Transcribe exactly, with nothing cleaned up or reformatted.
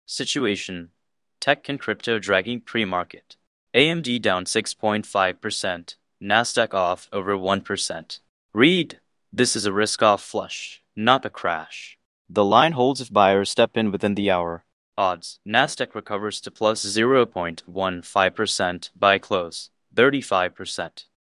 Situation: Tech and crypto dragging pre-market. A M D down six point five percent, Nasdaq off over one percent. Read: This is a risk-off flush, not a crash. The line holds if buyers step in within the hour. Odds: Nasdaq recovers to plus zero point one five percent by close, thirty-five percent.